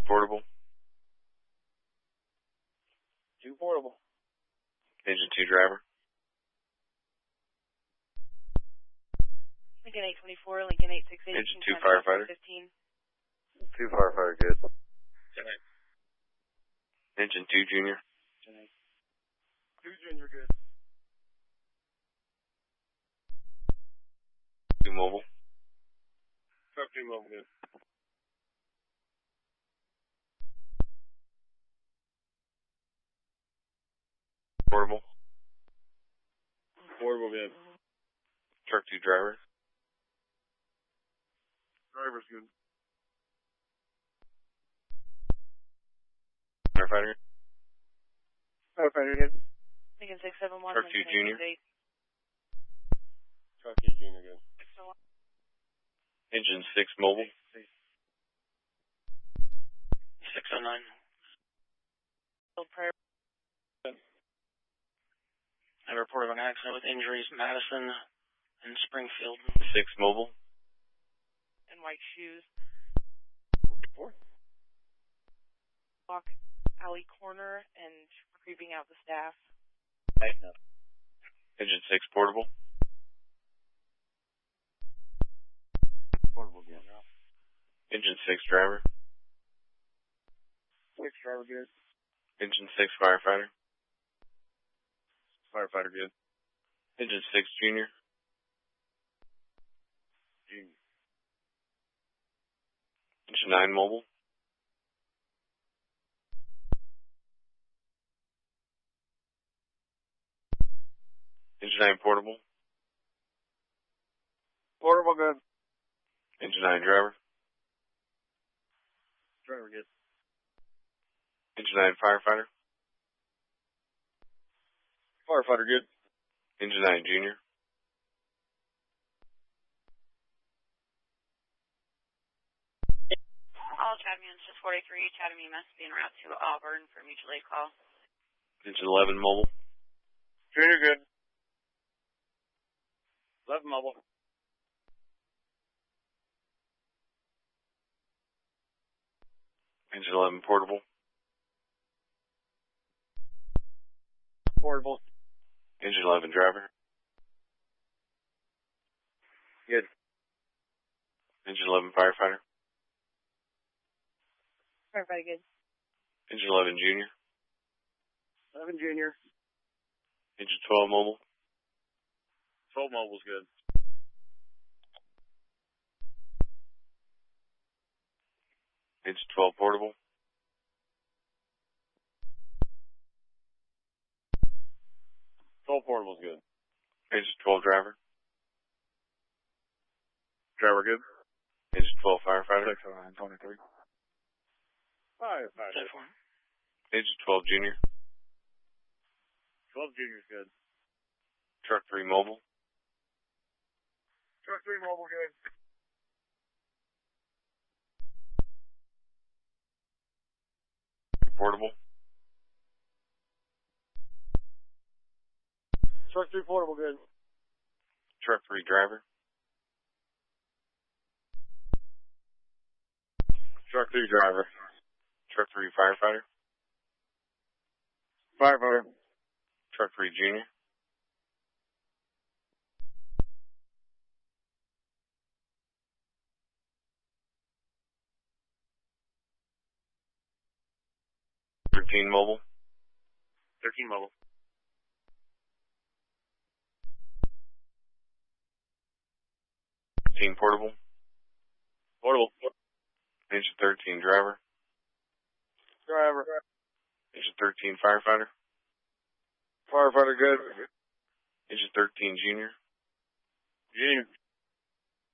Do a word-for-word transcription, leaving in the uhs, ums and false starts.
portable. Two portable. Engine two driver. Lincoln eight twenty-four, Lincoln eight six eight. Engine two firefighter. fifteen. Two firefighter, good. Engine two junior. Two junior, good. Two mobile. Truck two mobile, good. Portable. Portable, good. Truck two driver. Driver's good. Firefighter. Firefighter, good. Lincoln six seven one. Truck two junior. Truck two junior, good. Engine six mobile. six oh nine. Prayer. I reported an accident with injuries in Madison and Springfield. Six mobile. And white shoes. Four. Walk alley corner and creeping out the staff. Engine six portable. Portable, good. Engine six driver. Six driver, good. Engine six firefighter. Firefighter, good. Engine six junior. Junior. Engine nine mobile. Engine nine portable. Portable, good. Engine nine driver. Driver, good. Engine nine firefighter. Firefighter, good. Engine nine junior. All Chatham Units forty-three, Chatham E M S being route to Auburn for mutual aid call. Engine eleven mobile. Junior, good. eleven mobile. Engine eleven portable. Portable. Engine eleven driver. Good. Engine eleven firefighter. Firefighter, good. Engine eleven junior. eleven junior. Engine twelve mobile. twelve mobile's good. Engine twelve portable. twelve portable's good. Engine twelve driver. Driver, good. Engine twelve firefighter. six oh nine twenty-three. Firefighter. Engine twelve junior. twelve junior's good. Truck three mobile. Truck three mobile, good. Portable. Truck three portable, good. Truck three driver. Truck three driver. Truck three firefighter. Firefighter. Truck three junior. Thirteen mobile. thirteen mobile. Thirteen portable. Portable. Engine thirteen driver. Driver. Engine thirteen firefighter. Firefighter, good. Engine thirteen junior. Junior.